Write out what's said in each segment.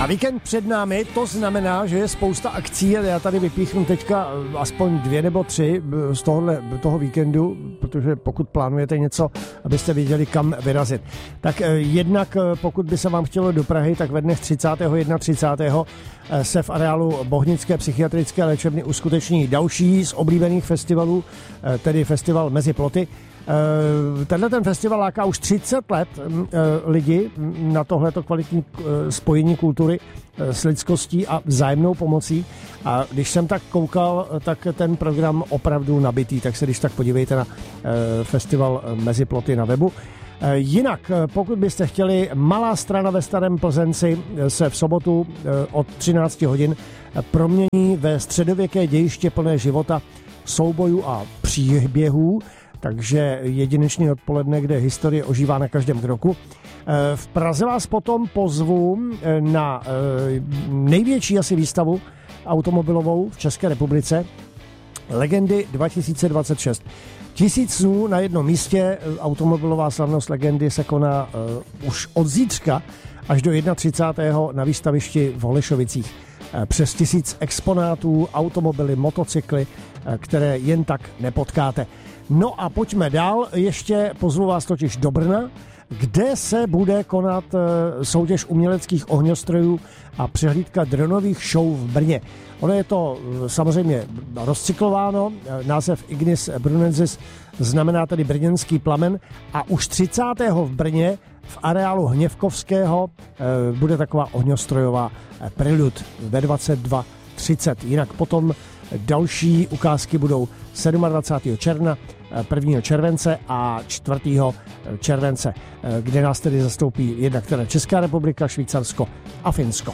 A víkend před námi, to znamená, že je spousta akcí, ale já tady vypíchnu teďka aspoň 2 nebo 3 z toho víkendu, protože pokud plánujete něco, abyste věděli, kam vyrazit. Tak jednak, pokud by se vám chtělo do Prahy, tak ve dnech 30. 31. se v areálu Bohnické psychiatrické léčebny uskuteční další z oblíbených festivalů, tedy festival Mezi ploty. Tenhle ten festival láká už 30 let lidi na tohleto kvalitní spojení kultury s lidskostí a vzájemnou pomocí. A když jsem tak koukal, tak ten program opravdu nabitý, tak se když tak podívejte na festival Mezi ploty na webu. Jinak, pokud byste chtěli, Malá Strana ve Starém Plzenci se v sobotu od 13 hodin promění ve středověké dějiště plné života, soubojů a příběhů, takže jedinečný odpoledne, kde historie ožívá na každém kroku. V Praze vás potom pozvu na největší asi výstavu automobilovou v České republice Legendy 2026. 1000 dnů na jednom místě, automobilová slavnost Legendy se koná už od zítřka až do 31. na výstavišti v Holešovicích. Přes 1000 exponátů, automobily, motocykly, které jen tak nepotkáte. No a pojďme dál, ještě pozvu vás totiž do Brna, kde se bude konat soutěž uměleckých ohňostrojů a přehlídka dronových show v Brně. Ono je to samozřejmě rozcyklováno, název Ignis Brunensis znamená tedy brněnský plamen a už 30. v Brně v areálu Hněvkovského bude taková ohňostrojová Prelude ve 22:30. Jinak potom další ukázky budou 27. června, 1. července a 4. července, kde nás tedy zastoupí jednak teda Česká republika, Švýcarsko a Finsko.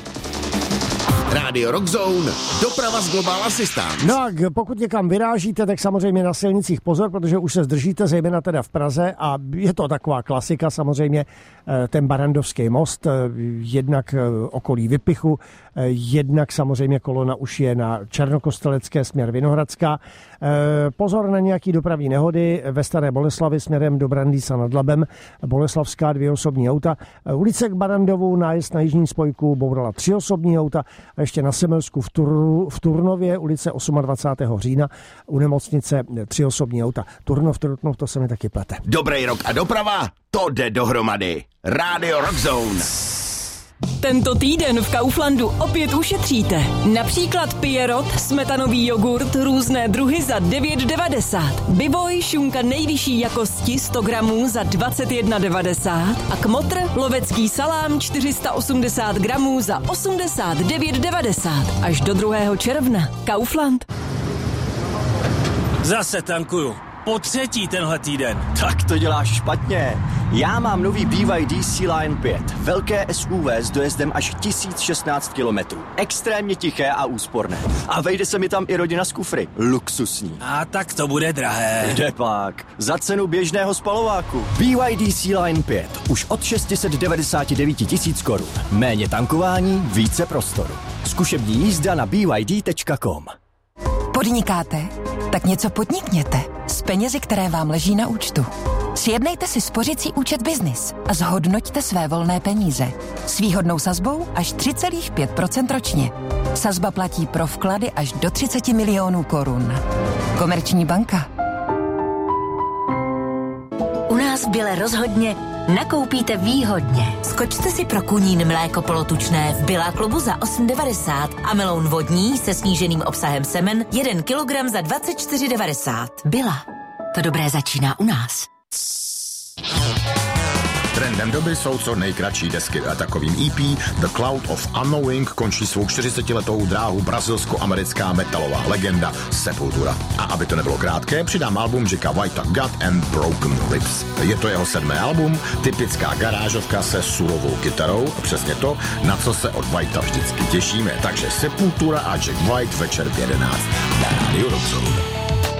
Rádio Rock Zone, doprava z Global Assistance. No a pokud někam vyrážíte, tak samozřejmě na silnicích pozor, protože už se zdržíte, zejména teda v Praze a je to taková klasika samozřejmě, ten Barrandovský most, jednak okolí Vypichu, jednak samozřejmě kolona už je na Černokostelecké směr Vinohradská. Pozor na nějaký dopravní nehody ve Staré Boleslavi směrem do Brandýsa nad Labem, Boleslavská 2 osobní auta, ulice k Barandovu, nájezd na jižní spojku bourala 3 osobní auta a ještě na Semelsku v Turnově, ulice 28. října, u nemocnice 3 osobní auta. Turnov, to se mi taky plete. Dobrý rok a doprava, to jde dohromady. Rádio Rock Zone. Tento týden v Kauflandu opět ušetříte. Například Pierrot, smetanový jogurt, různé druhy za 9,90. Bivoj, šunka nejvyšší jakosti 100 gramů za 21,90. A Kmotr, lovecký salám 480 gramů za 89,90. Až do 2. června. Kaufland. Zase tankuju. Po 3. tenhle týden. Tak to děláš špatně. Já mám nový BYD Sea-Line 5. Velké SUV s dojezdem až 1016 km. Extrémně tiché a úsporné. A vejde se mi tam i rodina z kufry. Luxusní. A tak to bude drahé. Kde pak? Za cenu běžného spalováku. BYD Sea-Line 5. Už od 699 000 korun. Méně tankování, více prostoru. Zkušební jízda na byd.com. Podnikáte? Tak něco podnikněte s penězi, které vám leží na účtu. Sjednejte si spořicí účet Business a zhodnoťte své volné peníze. S výhodnou sazbou až 3,5% ročně. Sazba platí pro vklady až do 30 milionů korun. Komerční banka. U nás v Bile rozhodně nakoupíte výhodně. Skočte si pro Kunín mléko polotučné v Billa klubu za 8,90 a meloun vodní se sníženým obsahem semen 1 kg za 24,90. Billa. To dobré začíná u nás. Trendem doby jsou co nejkratší desky a takovým EP The Cloud of Unknowing končí svou 40letou dráhu brazilsko-americká metalová legenda Sepultura. A aby to nebylo krátké, přidám album Jacka Whitea God and Broken Lips. Je to jeho 7. album, typická garážovka se surovou kytarou, přesně to, na co se od Whitea vždycky těšíme. Takže Sepultura a Jack White večer v 11 na Radio Rock Zone.